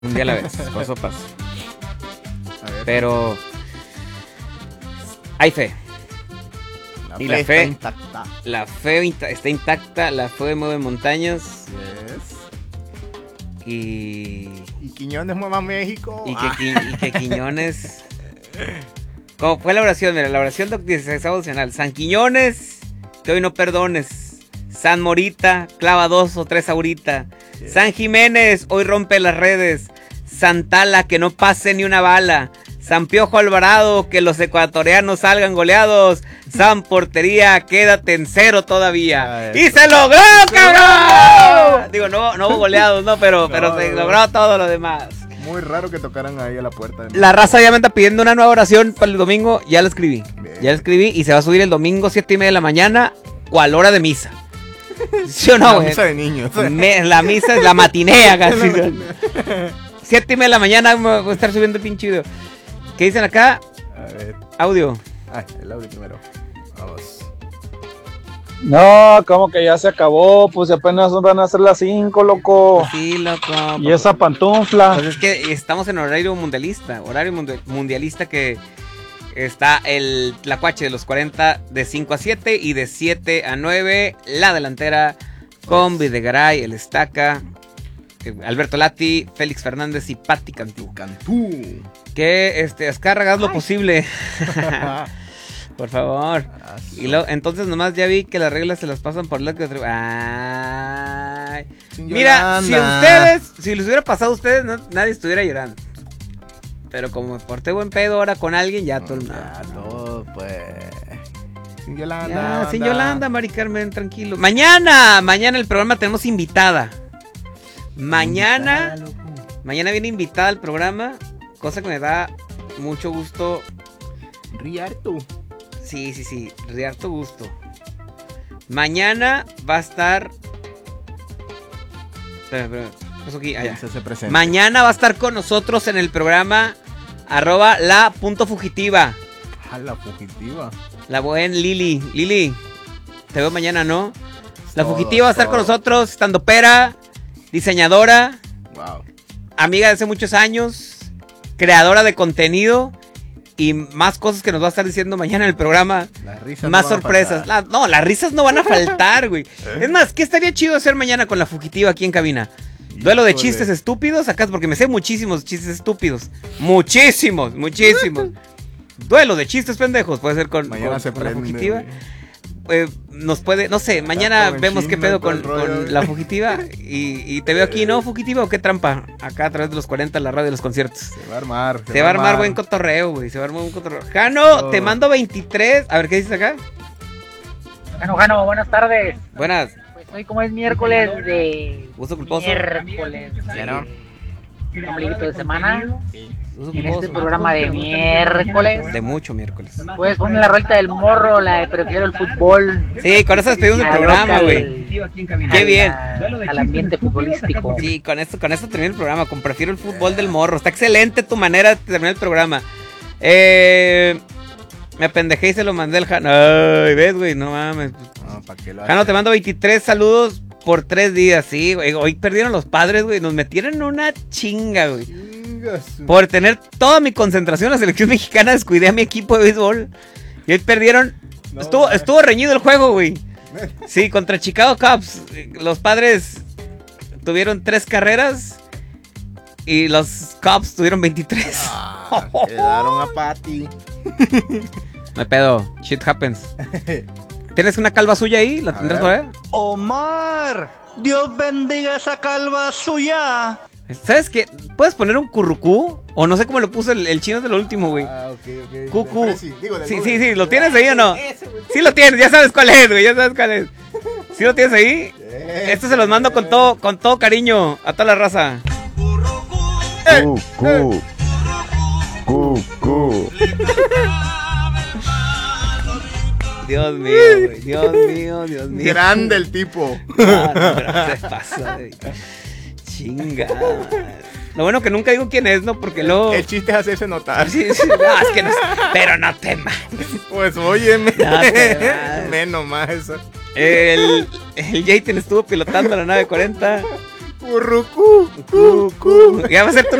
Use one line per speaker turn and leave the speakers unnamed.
Un día a la vez, paso a paso.
A ver,
Pero hay fe. y la fe
está intacta.
La fe está intacta, la fe mueve montañas.
Yes.
Y
Quiñones mueva México.
y que Quiñones. ¿Cómo fue la oración? Mira, la oración del 16 devocional. San Quiñones, que hoy no perdones. San Morita, clava 2 o 3 ahorita.
Yes.
San Jiménez, hoy rompe las redes. Santala, que no pase ni una bala. San Piojo Alvarado, que los ecuatorianos salgan goleados. San Portería, quédate en 0 todavía. ¡Y se logró, cabrón! Digo, no hubo goleados, no, pero se logró todo lo demás.
Muy raro que tocaran ahí a la puerta.
La raza ya me anda pidiendo una nueva oración para el domingo. Ya la escribí.
Bien.
Ya la escribí y se va a subir el domingo 7:30 de la mañana o a la hora de misa. ¿Sí o no,
La
güey?
misa de niños.
La misa es la matinea casi. 7:30 de la mañana voy a estar subiendo el pinche video. ¿Qué dicen acá?
A ver.
Audio.
Ay, el audio primero. Vamos.
No, como que ya se acabó, pues apenas van a ser las 5, loco.
Sí, loco.
Y esa pantufla.
Pues es que estamos en horario mundialista. Mundialista que está el Tlacuache de los 40 de 5 a 7 y de 7 a 9. La delantera con Videgaray, el Estaca, Alberto Lati, Félix Fernández y Pati Cantú. Que Azcárraga, haz lo posible. Por favor. Y entonces nomás ya vi que las reglas se las pasan por la que... Ay. Mira, si les hubiera pasado a ustedes, nadie estuviera llorando. Pero como me porté buen pedo ahora con alguien, ya todo el mundo.
Ya todo, pues. Sin Yolanda.
Ya, sin Yolanda, Mari Carmen, tranquilo. Mañana el programa tenemos invitada. Mañana viene invitada al programa, cosa que me da mucho gusto.
Riarto.
Sí, harto gusto. Mañana va a estar... Espera, paso aquí, allá.
Se presenta.
Mañana va a estar con nosotros en el programa @la.fugitiva.
A la fugitiva.
La buen Lili. Lili, te veo mañana, ¿no? La fugitiva va a estar con nosotros, estandopera, diseñadora,
Wow.
amiga de hace muchos años, creadora de contenido y más cosas que nos va a estar diciendo mañana en el programa.
Las risas
Más
no van a
sorpresas.
faltar.
No, las risas no van a faltar, güey. Es más, ¿qué estaría chido hacer mañana con la fugitiva aquí en cabina? Duelo de
Híjole.
chistes estúpidos acá, porque me sé muchísimos chistes estúpidos. Muchísimos. Duelo de chistes pendejos puede ser con
Mañana se
la
prende,
fugitiva.
güey.
Nos puede, no sé, mañana
todo en
vemos qué
chisme,
pedo
todo el
con
rollo.
la fugitiva. Y te veo aquí, ¿no, fugitiva? ¿O qué trampa? Acá a través de los 40, la radio de los conciertos.
Se va a armar.
Se va a armar buen cotorreo, güey. Se va a armar buen cotorreo. Jano,
Oh.
te mando 23. A ver, ¿qué dices acá?
Jano, buenas tardes.
Buenas.
Pues hoy como es miércoles de...
Gusto culposo.
Miércoles.
Claro.
Un ombliguito de semana.
Gusto
En este
culposo.
programa de miércoles.
De mucho miércoles.
Pues pone la rolita del morro, la de prefiero el fútbol.
Sí, con eso despedimos el
Al
programa,
local,
güey. Qué bien.
Al ambiente futbolístico.
Sí, con esto termina el programa. Con prefiero el fútbol del morro. Está excelente tu manera de terminar el programa. Me apendejé y se lo mandé al Jano. Ay, ves, güey, no mames.
No, ¿para qué lo
Jano,
haces?
te mando 23 saludos por 3 días. Sí, güey. Hoy perdieron los padres, güey. Nos metieron una chinga, güey.
Chingas.
Por tener toda mi concentración en la selección mexicana, descuidé a mi equipo de béisbol. Y hoy perdieron.
No,
Estuvo reñido el juego, güey. Sí, contra Chicago Cubs. Los padres tuvieron 3 carreras y los Cubs tuvieron 23.
Quedaron a Pati.
No hay pedo. Shit happens. ¿Tienes una calva suya ahí? ¿La tendrás por ahí?
Omar, Dios bendiga esa calva suya.
¿Sabes qué? ¿Puedes poner un currucú? O no sé cómo lo puso el chino de lo último, güey.
Ok.
Cucú.
Del Prezi, digo, del
Sí,
Google.
¿lo tienes ahí o no?
Ese, güey.
Sí lo tienes, ya sabes cuál es, güey, ya sabes cuál es. ¿Sí lo tienes ahí? Esto se los mando con todo cariño a toda la raza. Dios mío, güey, Dios mío.
Grande el tipo.
Ah, no, pero se pasa, güey. Chinga. Lo bueno que nunca digo quién es, ¿no? Porque luego...
El chiste es hacerse notar.
Sí, no, es que no... Pero no te mames.
Pues óyeme.
No te mames.
Menos más eso.
El Jayten estuvo pilotando la nave 40.
Currucú, cu, cu.
Ya va a ser tu